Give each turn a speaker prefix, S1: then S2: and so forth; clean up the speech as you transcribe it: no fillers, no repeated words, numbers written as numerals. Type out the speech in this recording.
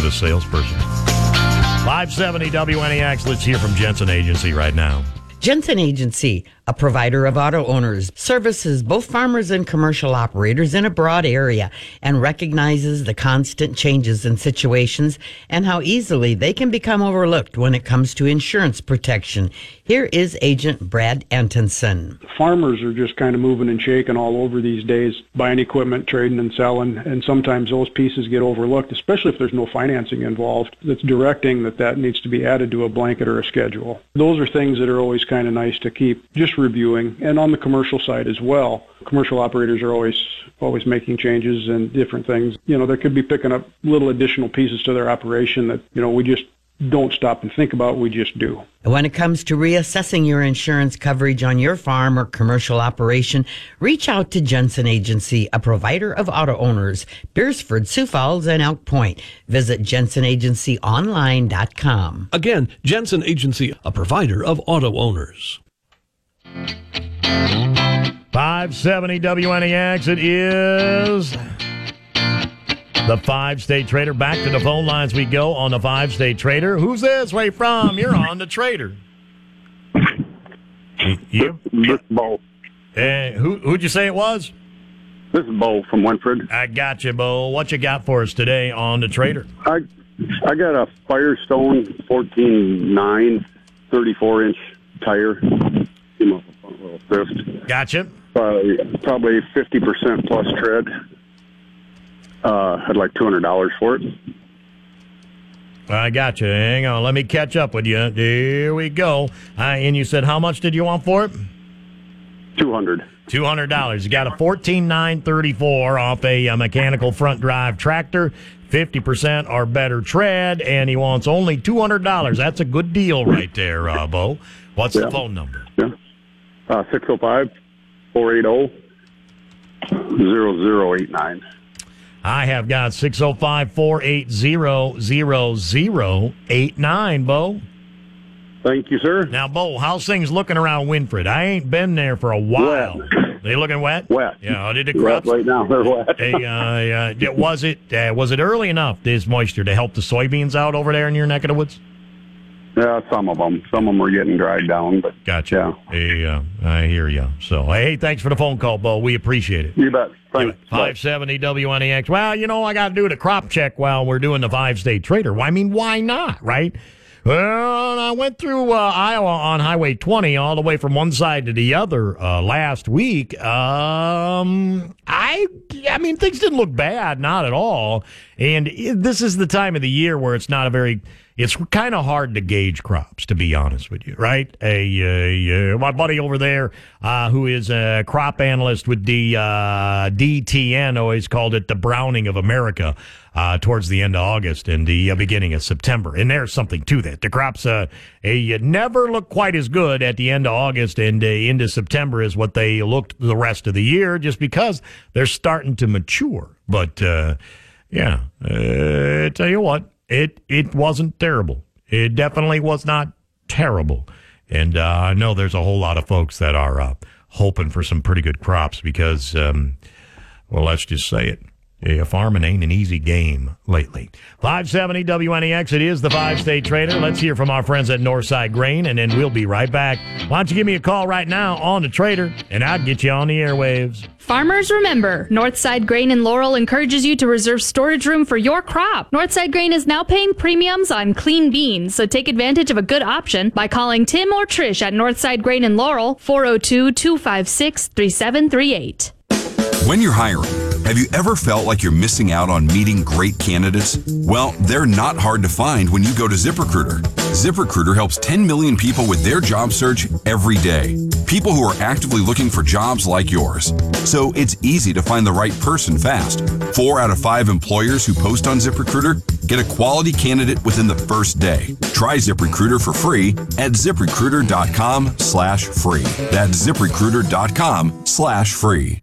S1: with a salesperson. 570 WNEX. Let's hear from Jensen Agency right now.
S2: Jensen Agency, a provider of auto owners, services both farmers and commercial operators in a broad area and recognizes the constant changes in situations and how easily they can become overlooked when it comes to insurance protection. Here is Agent Brad Antonson.
S3: Farmers are just kind of moving and shaking all over these days, buying equipment, trading and selling, and sometimes those pieces get overlooked, especially if there's no financing involved that's directing that needs to be added to a blanket or a schedule. Those are things that are always kind of nice to keep just reviewing. And on the commercial side as well, commercial operators are always making changes and different things. They could be picking up little additional pieces to their operation that, we just don't stop and think about, we just do.
S2: When it comes to reassessing your insurance coverage on your farm or commercial operation, reach out to Jensen Agency, a provider of auto owners, Beersford, Sioux Falls, and Elk Point. Visit jensenagencyonline.com.
S4: Again, Jensen Agency, a provider of auto owners.
S1: 570 WNEX. It is the Five-State Trader. Back to the phone lines we go on the Five-State Trader. Who's this? Where you from? You're on the Trader. You?
S5: This is Bo.
S1: Who'd you say it was?
S5: This is Bo from Winfred.
S1: I got you, Bo. What you got for us today on the Trader?
S5: I got a Firestone 14.9 34-inch tire. Came off a little thrift.
S1: Gotcha.
S5: Probably 50% plus tread. I'd like $200 for it.
S1: I got you. Hang on. Let me catch up with you. Here we go. And you said how much did you want for it?
S5: $200.
S1: $200. You got a 14.934 off a mechanical front drive tractor, 50% or better tread, and he wants only $200. That's a good deal right there, Bo. What's the phone number?
S5: 605-480-0089.
S1: I have got 605-480-0089, Bo.
S5: Thank you, sir.
S1: Now, Bo, how's things looking around Winfred? I ain't been there for a while.
S5: Wet.
S1: They looking wet?
S5: Wet.
S1: Yeah, did it crops?
S5: Right now, they're wet.
S1: Was it early enough, this moisture, to help the soybeans out over there in your neck of the woods?
S5: Yeah, some of them. Some of them were getting dried down, but
S1: gotcha. Yeah. I hear you. So, hey, thanks for the phone call, Bo. We appreciate it.
S5: You bet. Thanks.
S1: 570 WNEX. Well, I got to do the crop check while we're doing the Five-State Trader. I mean, why not, right? Well, I went through Iowa on Highway 20 all the way from one side to the other last week. I mean, things didn't look bad, not at all. And this is the time of the year where it's kind of hard to gauge crops, to be honest with you, right? My buddy over there, who is a crop analyst with the DTN, always called it the Browning of America, towards the end of August and the beginning of September. And there's something to that. The crops never look quite as good at the end of August and into September as what they looked the rest of the year, just because they're starting to mature. But, tell you what. It wasn't terrible. It definitely was not terrible. And I know there's a whole lot of folks that are hoping for some pretty good crops because, let's just say it. Farming ain't an easy game lately. 570 WNEX, it is the Five-State Trader. Let's hear from our friends at Northside Grain, and then we'll be right back. Why don't you give me a call right now on the Trader, and I'll get you on the airwaves.
S6: Farmers, remember, Northside Grain in Laurel encourages you to reserve storage room for your crop. Northside Grain is now paying premiums on clean beans, so take advantage of a good option by calling Tim or Trish at Northside Grain in Laurel, 402-256-3738.
S7: When you're hiring, have you ever felt like you're missing out on meeting great candidates? Well, they're not hard to find when you go to ZipRecruiter. ZipRecruiter helps 10 million people with their job search every day. People who are actively looking for jobs like yours. So it's easy to find the right person fast. 4 out of 5 employers who post on ZipRecruiter get a quality candidate within the first day. Try ZipRecruiter for free at ZipRecruiter.com/free. That's ZipRecruiter.com/free.